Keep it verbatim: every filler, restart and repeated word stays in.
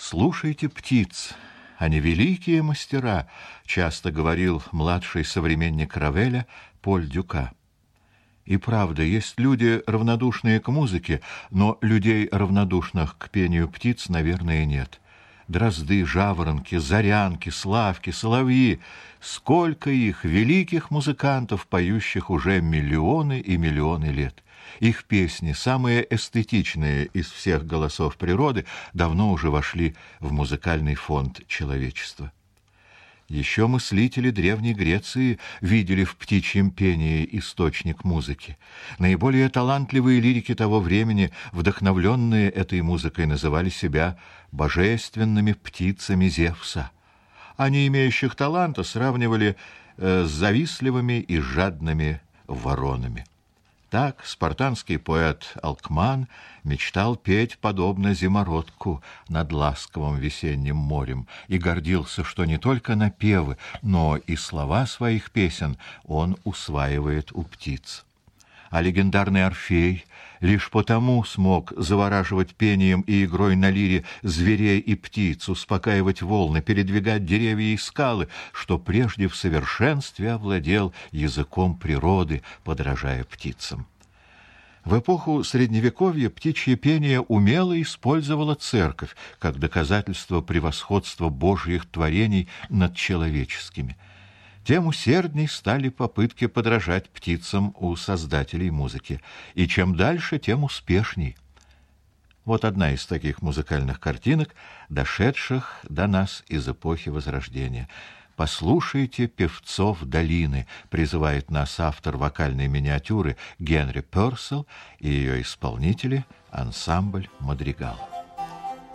Слушайте птиц, они великие мастера, часто говорил младший современник Равеля Поль Дюка. И правда, есть люди, равнодушные к музыке, но людей, равнодушных к пению птиц, наверное, нет. Дрозды, жаворонки, зарянки, славки, соловьи — сколько их, великих музыкантов, поющих уже миллионы и миллионы лет. Их песни, самые эстетичные из всех голосов природы, давно уже вошли в музыкальный фонд человечества. Еще мыслители Древней Греции видели в птичьем пении источник музыки. Наиболее талантливые лирики того времени, вдохновленные этой музыкой, называли себя божественными птицами Зевса. А не имеющих таланта сравнивали э, с завистливыми и жадными воронами. Так спартанский поэт Алкман мечтал петь подобно зимородку над ласковым весенним морем и гордился, что не только напевы, но и слова своих песен он усваивает у птиц. А легендарный Орфей лишь потому смог завораживать пением и игрой на лире зверей и птиц, успокаивать волны, передвигать деревья и скалы, что прежде в совершенстве овладел языком природы, подражая птицам. В эпоху Средневековья птичье пение умело использовала церковь как доказательство превосходства Божьих творений над человеческими. Тем усердней стали попытки подражать птицам у создателей музыки, и чем дальше, тем успешней. Вот одна из таких музыкальных картинок, дошедших до нас из эпохи Возрождения. «Послушайте певцов долины», призывает нас автор вокальной миниатюры Генри Пёрселл и ее исполнители ансамбль «Мадригал».